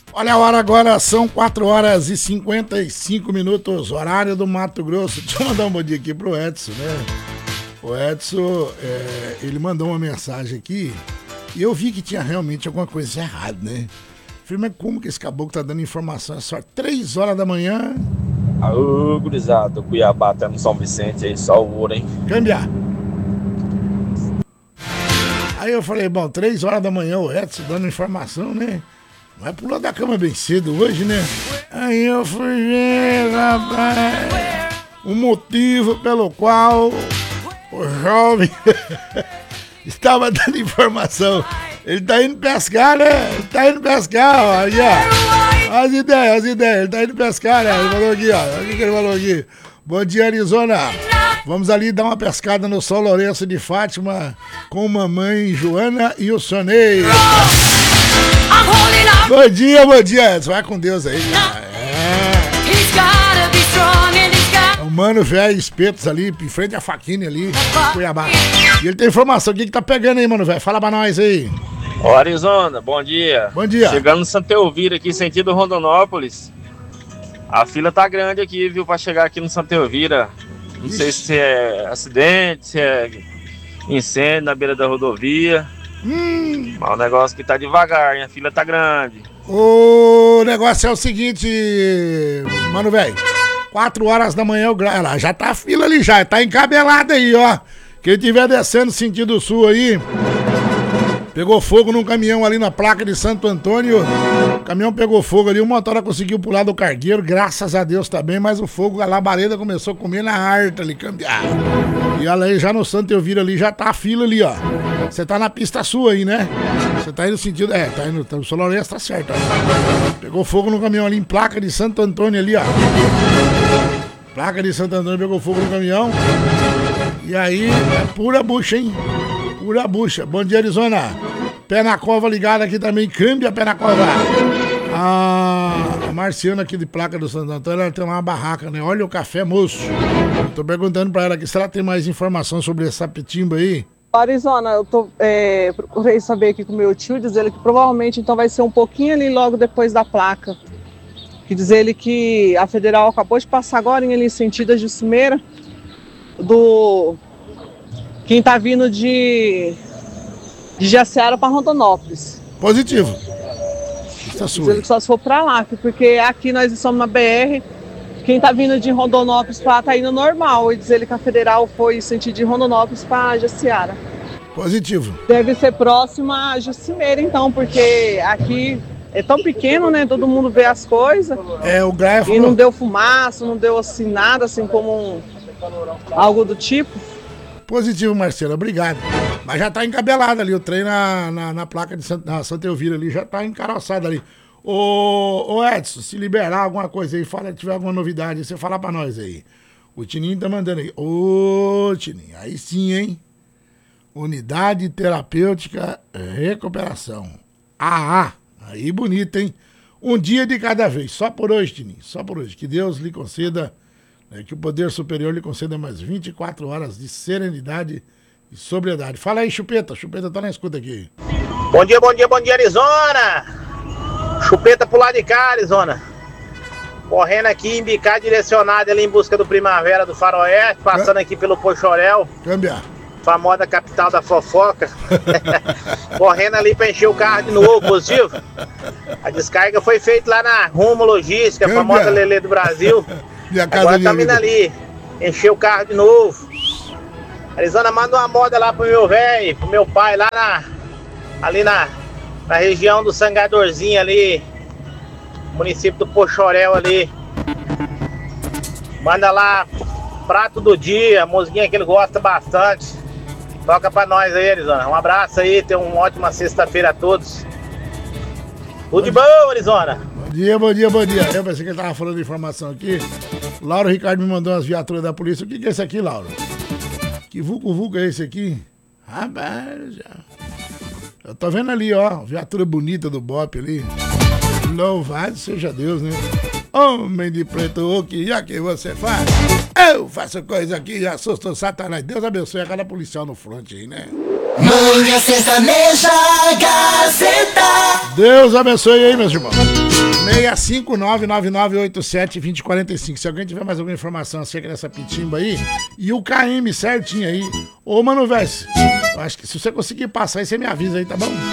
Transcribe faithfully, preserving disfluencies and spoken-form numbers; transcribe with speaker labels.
Speaker 1: Olha a hora agora, são quatro horas e cinquenta e cinco minutos, horário do Mato Grosso. Deixa eu mandar um bom dia aqui pro Edson, né? O Edson, é, ele mandou uma mensagem aqui e eu vi que tinha realmente alguma coisa errada, né? Falei, mas como que esse caboclo tá dando informação? É só três horas da manhã.
Speaker 2: Aô, gurizada, Cuiabá até no São Vicente aí, só o ouro, hein?
Speaker 1: Cambiar. Aí eu falei, bom, três horas da manhã o Edson dando informação, né? Vai pular da cama bem cedo hoje, né? Aí eu fui ver, rapaz, o motivo pelo qual o jovem estava dando informação. Ele tá indo pescar, né? Ele tá indo pescar, ó. Aí, ó. As ideias, as ideias. Ele tá indo pescar, né? Ele falou aqui, ó. Olha o que ele falou aqui. Bom dia, Arizona. Vamos ali dar uma pescada no São Lourenço de Fátima com mamãe Joana e o Sonei. Bom dia, bom dia. Vai com Deus aí, cara. É. O mano velho, espetos ali, em frente à faquinha ali, Cuiabá. E ele tem informação. O que que tá pegando aí, mano velho? Fala pra nós aí.
Speaker 2: Ô, Arizona, bom dia.
Speaker 1: Bom dia.
Speaker 2: Chegando no Santa Elvira aqui, sentido Rondonópolis. A fila tá grande aqui, viu, pra chegar aqui no Santa Elvira. Não Ixi. sei se é acidente, se é incêndio na beira da rodovia. Hum. Mas o negócio que tá devagar, hein? A fila tá grande.
Speaker 1: O negócio é o seguinte, mano velho. Quatro horas da manhã, ela já tá a fila ali já, tá encabelada aí, ó. Quem tiver descendo sentido sul aí, pegou fogo num caminhão ali na placa de Santo Antônio. O caminhão pegou fogo ali, o motora conseguiu pular do cargueiro, graças a Deus também, mas o fogo, a labareda começou a comer na harta ali, cambiar. E olha aí, já no Santa Elvira ali, já tá a fila ali, ó. Você tá na pista sua aí, né? Você tá indo no sentido, é, tá indo, o São Lourenço tá certo, ó. Pegou fogo no caminhão ali, em placa de Santo Antônio ali, ó. Placa de Santo Antônio pegou fogo no caminhão. E aí, é pura bucha, hein? Pura bucha. Bom dia, Arizona. Pé na cova ligado aqui também. Câmbia pé na cova. A Marciana aqui de placa do Santo Antônio, ela tem uma barraca, né? Olha o café, moço. Eu tô perguntando pra ela aqui se ela tem mais informação sobre essa pitimba aí.
Speaker 3: Arizona, eu tô, é, procurei saber aqui com o meu tio, diz ele que provavelmente então vai ser um pouquinho ali logo depois da placa. Que diz ele que a Federal acabou de passar agora em ali sentido a Juscimeira, do quem tá vindo de de Jaciara para Rondonópolis.
Speaker 1: Positivo. Está
Speaker 3: Diz ele que só se for para lá, porque aqui nós estamos na B R, quem tá vindo de Rondonópolis para lá tá indo normal. E diz ele que a Federal foi sentido de Rondonópolis para Jaciara.
Speaker 1: Positivo.
Speaker 3: Deve ser próxima a Juscimeira então, porque aqui é tão pequeno, né? Todo mundo vê as coisas.
Speaker 1: É, o Graia
Speaker 3: E não deu fumaça, não deu assim nada, assim como um, algo do tipo.
Speaker 1: Positivo, Marcelo, obrigado. Mas já tá encabelado ali, o trem na, na, na placa de Santa, na Santa Elvira ali, já tá encaroçado ali. Ô, ô Edson, se liberar alguma coisa aí, fala, tiver alguma novidade, você fala pra nós aí. O Tininho tá mandando aí. Ô, Tininho, aí sim, hein? Unidade Terapêutica Recuperação. Ah, ah, aí bonito, hein? Um dia de cada vez, só por hoje, Tininho, só por hoje. Que Deus lhe conceda, né, que o poder superior lhe conceda mais vinte e quatro horas de serenidade e sobriedade. Fala aí, Chupeta, Chupeta tá na escuta aqui.
Speaker 4: Bom dia, bom dia, bom dia, Arizona! Chupeta pro lado de cá, Arizona. Correndo aqui, embicado, direcionado ali em busca do Primavera do Faroeste, passando aqui pelo Pochorel.
Speaker 1: Câmbia.
Speaker 4: Famosa capital da fofoca. Correndo ali pra encher o carro de novo, positivo. A descarga foi feita lá na Rumo Logística, a famosa Lelê do Brasil. Agora estamos indo ali, encher o carro de novo. Arizona, manda uma moda lá pro meu velho, pro meu pai, lá na, ali na, na região do Sangadorzinho ali, município do Pochorel ali. Manda lá, prato do dia, musguinha que ele gosta bastante. Toca pra nós aí, Arizona. Um abraço aí, tenha uma ótima sexta-feira a todos. Tudo de bom, Arizona?
Speaker 1: Bom dia, bom dia, bom dia. Eu pensei que ele tava falando de informação aqui. Lauro Ricardo me mandou umas viaturas da polícia. O que que é esse aqui, Lauro? Que vulco-vulco é esse aqui? Rapaz, já. Eu tô vendo ali, ó, viatura bonita do Bop ali. Louvado seja Deus, né? Homem de preto, o que já que você faz? Eu faço coisa aqui e assusto o Satanás. Deus abençoe a cada policial no front aí, né?
Speaker 5: Manhã Sertaneja Gazeta.
Speaker 1: Deus abençoe aí, meus irmãos. seis cinco nove nove nove oito sete dois zero quatro cinco. Se alguém tiver mais alguma informação acerca dessa pitimba aí, e o K M certinho aí. Ô, mano, velho, eu acho que se você conseguir passar aí, você me avisa aí, tá bom?